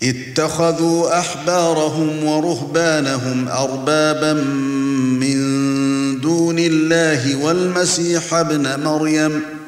اتخذوا احبارهم ورهبانهم اربابا من دون الله والمسيح ابن مريم